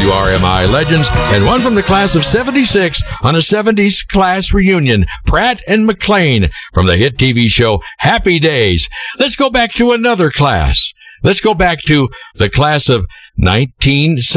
WRMI legends, and one from the class of 76 on a 70s class reunion, Pratt and McClain from the hit TV show Happy Days. Let's go back to another class. Let's go back to the class of 1970.